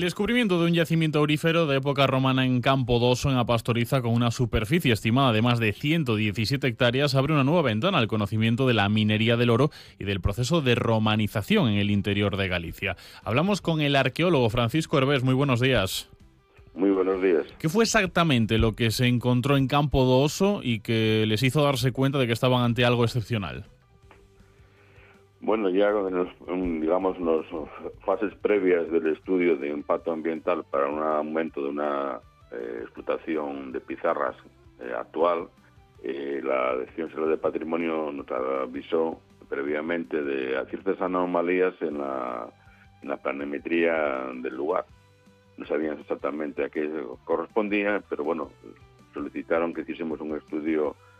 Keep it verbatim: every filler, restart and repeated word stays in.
El descubrimiento de un yacimiento aurífero de época romana en Campo d'Osso, en Apastoriza, con una superficie estimada de más de ciento diecisiete hectáreas, abre una nueva ventana al conocimiento de la minería del oro y del proceso de romanización en el interior de Galicia. Hablamos con el arqueólogo Francisco Hervés. Muy buenos días. Muy buenos días. ¿Qué fue exactamente lo que se encontró en Campo d'Osso y que les hizo darse cuenta de que estaban ante algo excepcional? Bueno, ya en los, digamos, en las fases previas del estudio de impacto ambiental para un aumento de una eh, explotación de pizarras eh, actual, eh, la Dirección General de Patrimonio nos avisó previamente de ciertas anomalías en la, en la planimetría del lugar. No sabían exactamente a qué correspondía, pero bueno, solicitaron que hiciésemos un estudio